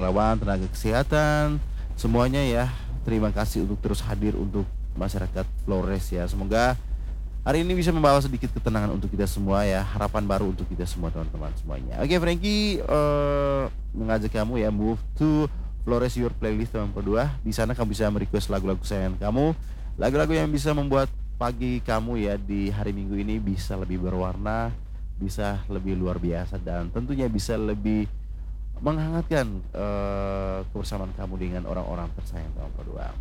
relawan, tenaga kesehatan, semuanya ya. Terima kasih untuk terus hadir untuk masyarakat Flores ya. Semoga hari ini bisa membawa sedikit ketenangan untuk kita semua ya, harapan baru untuk kita semua teman-teman semuanya. Oke Frankie, mengajak kamu ya move to Flores Your Playlist teman berdua. Di sana kamu bisa merequest lagu-lagu kesayangan kamu, lagu-lagu yang bisa membuat pagi kamu ya di hari Minggu ini bisa lebih berwarna, bisa lebih luar biasa dan tentunya bisa lebih menghangatkan kebersamaan kamu dengan orang-orang tersayang kamu berdua.